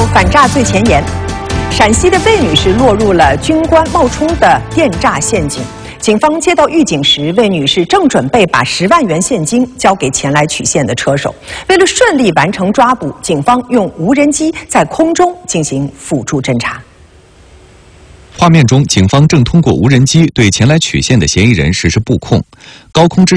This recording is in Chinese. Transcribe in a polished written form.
反诈最前沿。陕西的魏女士落入了军官冒充的电诈陷阱。警方接到预警时，魏女士正准备把10万元现金交给前来取现的车手。为了顺利完成抓捕，警方用无人机在空中进行辅助侦查。 画面中，警方正通过无人机对前来取现的嫌疑人实施布控，高空之